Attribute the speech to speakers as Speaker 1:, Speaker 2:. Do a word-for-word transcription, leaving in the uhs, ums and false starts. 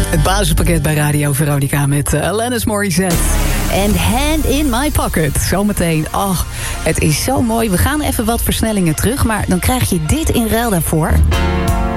Speaker 1: Het basispakket bij Radio Veronica met uh, Alanis Morissette. En Hand in My Pocket. Zometeen. Oh, het is zo mooi. We gaan even wat versnellingen terug, maar dan krijg je dit in ruil daarvoor.